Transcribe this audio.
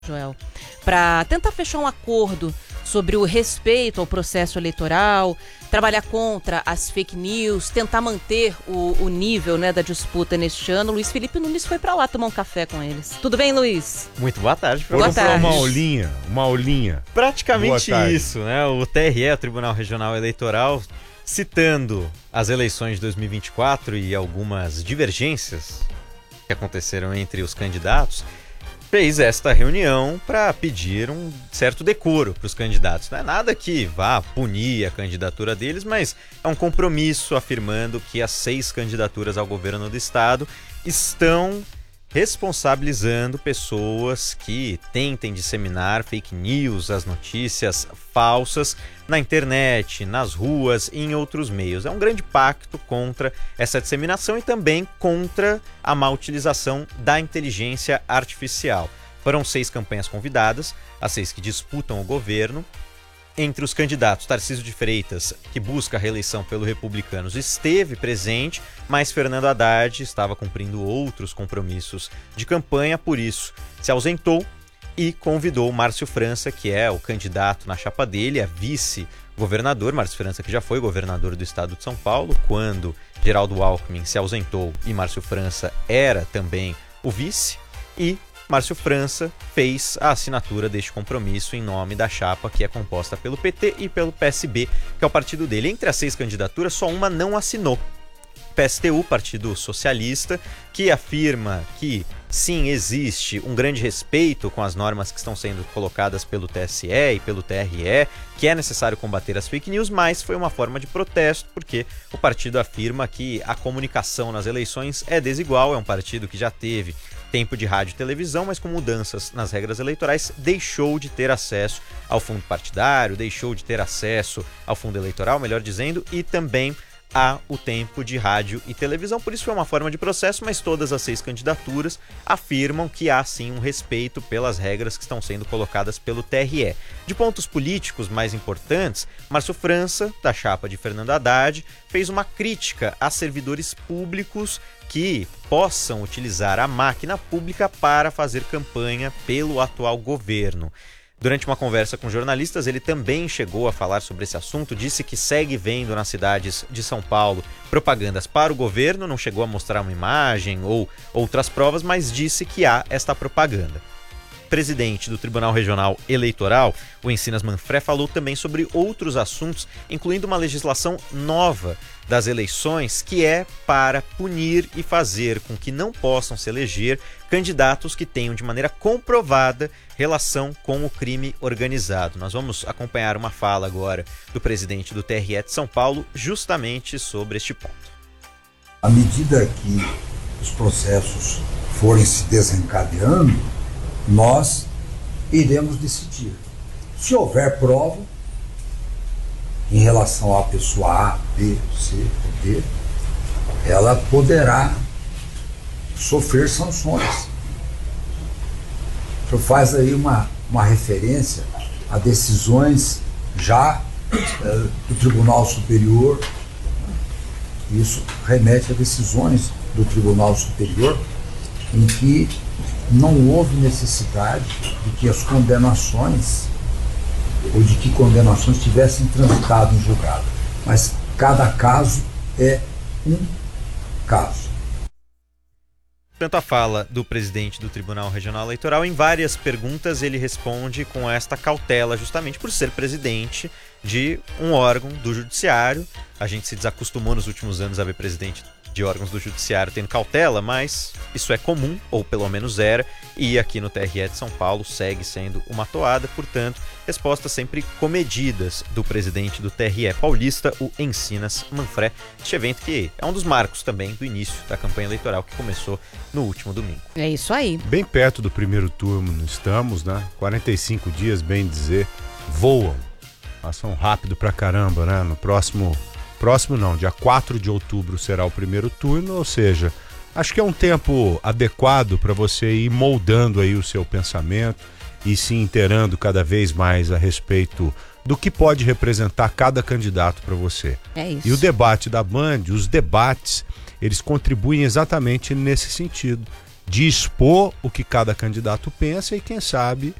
Joel, para tentar fechar um acordo sobre o respeito ao processo eleitoral, trabalhar contra as fake news, tentar manter o nível, né, da disputa neste ano. Luiz Felipe Nunes foi para lá tomar um café com eles. Tudo bem, Luiz? Muito boa tarde. Boa tarde. Uma aulinha. Praticamente isso, né? O TRE, o Tribunal Regional Eleitoral, citando as eleições de 2024 e algumas divergências que aconteceram entre os candidatos, fez esta reunião para pedir um certo decoro para os candidatos. Não é nada que vá punir a candidatura deles, mas é um compromisso afirmando que as 6 candidaturas ao governo do estado estão responsabilizando pessoas que tentem disseminar fake news, as notícias falsas na internet, nas ruas e em outros meios. É um grande pacto contra essa disseminação e também contra a má utilização da inteligência artificial. Foram 6 campanhas convidadas, as 6 que disputam o governo. Entre os candidatos, Tarcísio de Freitas, que busca a reeleição pelo Republicanos, esteve presente, mas Fernando Haddad estava cumprindo outros compromissos de campanha, por isso se ausentou e convidou Márcio França, que é o candidato na chapa dele, a vice-governador. Márcio França, que já foi governador do estado de São Paulo, quando Geraldo Alckmin se ausentou e Márcio França era também o vice, e Márcio França fez a assinatura deste compromisso em nome da chapa que é composta pelo PT e pelo PSB, que é o partido dele. Entre as 6 candidaturas, só uma não assinou. PSTU, Partido Socialista, que afirma que sim, existe um grande respeito com as normas que estão sendo colocadas pelo TSE e pelo TRE, que é necessário combater as fake news, mas foi uma forma de protesto, porque o partido afirma que a comunicação nas eleições é desigual. É um partido que já teve tempo de rádio e televisão, mas com mudanças nas regras eleitorais deixou de ter acesso ao fundo partidário, deixou de ter acesso ao fundo eleitoral, melhor dizendo, e também o tempo de rádio e televisão. Por isso foi uma forma de processo, mas todas as 6 candidaturas afirmam que há sim um respeito pelas regras que estão sendo colocadas pelo TRE. De pontos políticos mais importantes, Márcio França, da chapa de Fernando Haddad, fez uma crítica a servidores públicos que possam utilizar a máquina pública para fazer campanha pelo atual governo. Durante uma conversa com jornalistas, ele também chegou a falar sobre esse assunto, disse que segue vendo nas cidades de São Paulo propagandas para o governo, não chegou a mostrar uma imagem ou outras provas, mas disse que há esta propaganda. O presidente do Tribunal Regional Eleitoral, o Encinas Manfré, falou também sobre outros assuntos, incluindo uma legislação nova das eleições, que é para punir e fazer com que não possam se eleger candidatos que tenham de maneira comprovada relação com o crime organizado. Nós vamos acompanhar uma fala agora do presidente do TRE de São Paulo justamente sobre este ponto. À medida que os processos forem se desencadeando, nós iremos decidir. Se houver prova em relação à pessoa A, B, C ou D, ela poderá sofrer sanções. O senhor faz aí uma referência a decisões já do Tribunal Superior. Isso remete a decisões do Tribunal Superior em que não houve necessidade de que as condenações ou de que condenações tivessem transitado em julgado. Mas cada caso é um caso. Tanto a fala do presidente do Tribunal Regional Eleitoral, em várias perguntas ele responde com esta cautela, justamente por ser presidente de um órgão do judiciário. A gente se desacostumou nos últimos anos a ver presidente de órgãos do judiciário tendo cautela, mas isso é comum, ou pelo menos era, e aqui no TRE de São Paulo segue sendo uma toada. Portanto, respostas sempre comedidas do presidente do TRE paulista, o Encinas Manfré. Este evento que é um dos marcos também do início da campanha eleitoral que começou no último domingo. É isso aí. Bem perto do primeiro turno estamos, né? 45 dias, bem dizer, voam. Passam rápido pra caramba, né? No próximo não, dia 4 de outubro será o primeiro turno, ou seja, acho que é um tempo adequado para você ir moldando aí o seu pensamento e se inteirando cada vez mais a respeito do que pode representar cada candidato para você. É isso. E o debate da Band, os debates, eles contribuem exatamente nesse sentido, de expor o que cada candidato pensa e, quem sabe,